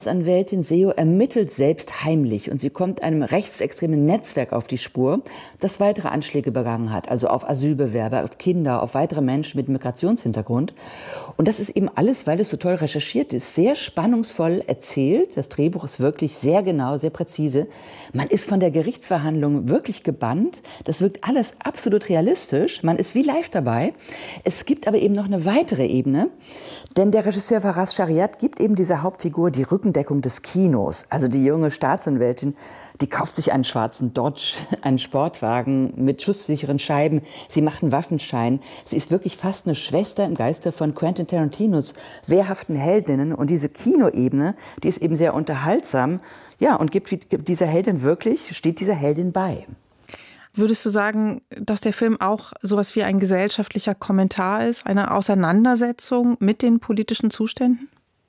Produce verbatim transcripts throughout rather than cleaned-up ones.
Anwältin Seo ermittelt selbst heimlich und sie kommt einem rechtsextremen Netzwerk auf die Spur, das weitere Anschläge begangen hat, also auf Asylbewerber, auf Kinder, auf weitere Menschen mit Migrationshintergrund. Und das ist eben alles, weil es so toll recherchiert ist, sehr spannungsvoll erzählt. Das Drehbuch ist wirklich sehr genau, sehr präzise. Man ist von der Gerichtsverhandlung wirklich gebannt. Das wirkt alles absolut realistisch. Man ist wie live dabei. Es gibt aber eben noch eine weitere Ebene, denn der Regisseur Faraz Shariat gibt eben dieser Hauptfigur die Rückendeckung des Kinos. Also die junge Staatsanwältin, die kauft sich einen schwarzen Dodge, einen Sportwagen mit schusssicheren Scheiben. Sie macht einen Waffenschein. Sie ist wirklich fast eine Schwester im Geiste von Quentin Tarantinos wehrhaften Heldinnen. Und diese Kinoebene, die ist eben sehr unterhaltsam. Ja, und gibt, gibt dieser Heldin wirklich, steht dieser Heldin bei. Würdest du sagen, dass der Film auch sowas wie ein gesellschaftlicher Kommentar ist, eine Auseinandersetzung mit den politischen Zuständen?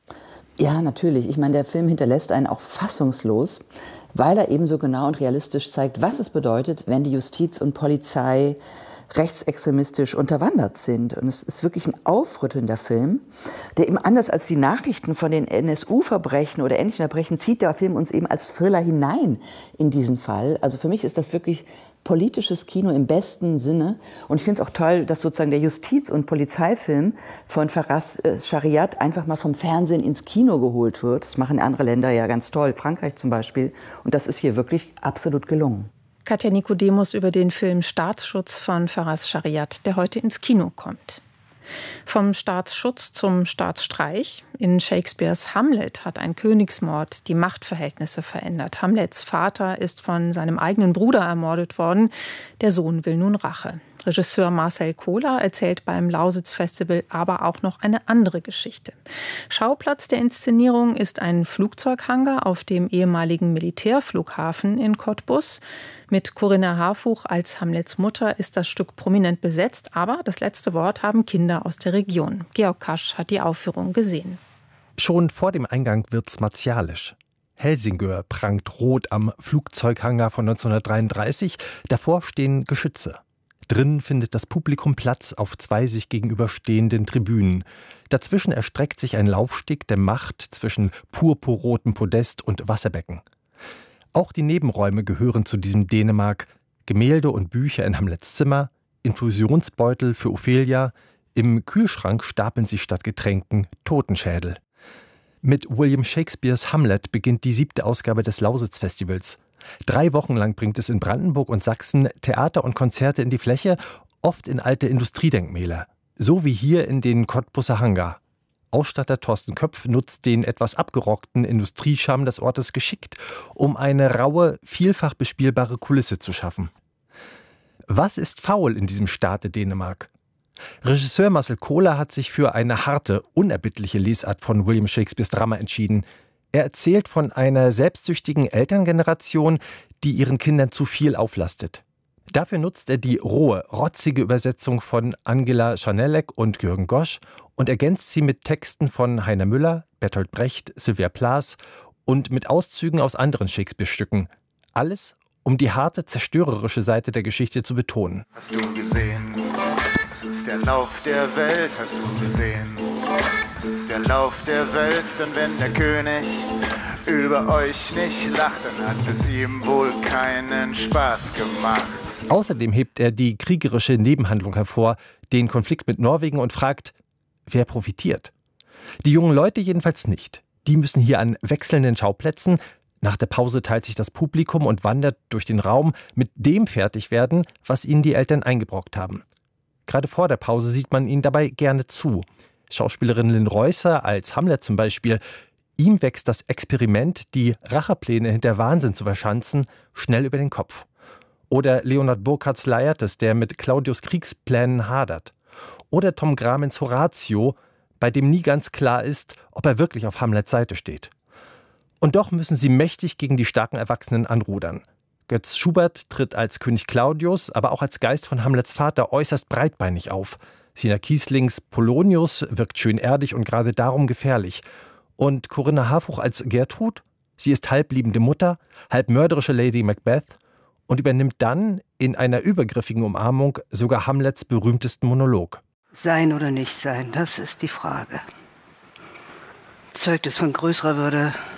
Ja, natürlich. Ich meine, der Film hinterlässt einen auch fassungslos, weil er eben so genau und realistisch zeigt, was es bedeutet, wenn die Justiz und Polizei rechtsextremistisch unterwandert sind. Und es ist wirklich ein aufrüttelnder Film, der eben anders als die Nachrichten von den N S U-Verbrechen oder ähnlichen Verbrechen zieht der Film uns eben als Thriller hinein in diesen Fall. Also für mich ist das wirklich politisches Kino im besten Sinne. Und ich finde es auch toll, dass sozusagen der Justiz- und Polizeifilm von Faraz Shariat einfach mal vom Fernsehen ins Kino geholt wird. Das machen andere Länder ja ganz toll, Frankreich zum Beispiel. Und das ist hier wirklich absolut gelungen. Katja Nikodemus über den Film Staatsschutz von Faraz Shariat, der heute ins Kino kommt. Vom Staatsschutz zum Staatsstreich. In Shakespeares Hamlet hat ein Königsmord die Machtverhältnisse verändert. Hamlets Vater ist von seinem eigenen Bruder ermordet worden. Der Sohn will nun Rache. Regisseur Marcel Kohler erzählt beim Lausitz-Festival aber auch noch eine andere Geschichte. Schauplatz der Inszenierung ist ein Flugzeughangar auf dem ehemaligen Militärflughafen in Cottbus. Mit Corinna Harfuch als Hamlets Mutter ist das Stück prominent besetzt, aber das letzte Wort haben Kinder aus der Region. Georg Kasch hat die Aufführung gesehen. Schon vor dem Eingang wird's martialisch. Helsingør prangt rot am Flugzeughangar von neunzehnhundertdreiunddreißig. Davor stehen Geschütze. Drin findet das Publikum Platz auf zwei sich gegenüberstehenden Tribünen. Dazwischen erstreckt sich ein Laufsteg der Macht zwischen purpurrotem Podest und Wasserbecken. Auch die Nebenräume gehören zu diesem Dänemark. Gemälde und Bücher in Hamlets Zimmer, Infusionsbeutel für Ophelia, im Kühlschrank stapeln sich statt Getränken Totenschädel. Mit William Shakespeares Hamlet beginnt die siebte Ausgabe des Lausitz-Festivals. Drei Wochen lang bringt es in Brandenburg und Sachsen Theater und Konzerte in die Fläche, oft in alte Industriedenkmäler. So wie hier in den Cottbuser Hangar. Ausstatter Thorsten Köpf nutzt den etwas abgerockten Industriescham des Ortes geschickt, um eine raue, vielfach bespielbare Kulisse zu schaffen. Was ist faul in diesem Staate Dänemark? Regisseur Marcel Kohler hat sich für eine harte, unerbittliche Lesart von William Shakespeares Drama entschieden. Er erzählt von einer selbstsüchtigen Elterngeneration, die ihren Kindern zu viel auflastet. Dafür nutzt er die rohe, rotzige Übersetzung von Angela Schanelek und Jürgen Gosch und ergänzt sie mit Texten von Heiner Müller, Bertolt Brecht, Sylvia Plath und mit Auszügen aus anderen Shakespeare-Stücken. Alles, um die harte, zerstörerische Seite der Geschichte zu betonen. Hast du gesehen? Das ist der Lauf der Welt, hast du gesehen? Das ist der Lauf der Welt, denn wenn der König über euch nicht lacht, dann hat es ihm wohl keinen Spaß gemacht. Außerdem hebt er die kriegerische Nebenhandlung hervor, den Konflikt mit Norwegen und fragt, wer profitiert? Die jungen Leute jedenfalls nicht. Die müssen hier an wechselnden Schauplätzen. Nach der Pause teilt sich das Publikum und wandert durch den Raum mit dem fertig werden, was ihnen die Eltern eingebrockt haben. Gerade vor der Pause sieht man ihnen dabei gerne zu. Schauspielerin Lynn Reusser als Hamlet zum Beispiel. Ihm wächst das Experiment, die Rachepläne hinter Wahnsinn zu verschanzen, schnell über den Kopf. Oder Leonhard Burkhardts Laertes, der mit Claudius Kriegsplänen hadert. Oder Tom Gramens Horatio, bei dem nie ganz klar ist, ob er wirklich auf Hamlets Seite steht. Und doch müssen sie mächtig gegen die starken Erwachsenen anrudern. Götz Schubert tritt als König Claudius, aber auch als Geist von Hamlets Vater äußerst breitbeinig auf. Sina Kieslings Polonius wirkt schön erdig und gerade darum gefährlich. Und Corinna Harfuch als Gertrud? Sie ist halb liebende Mutter, halb mörderische Lady Macbeth und übernimmt dann in einer übergriffigen Umarmung sogar Hamlets berühmtesten Monolog. Sein oder nicht sein, das ist die Frage. Zeugt es von größerer Würde,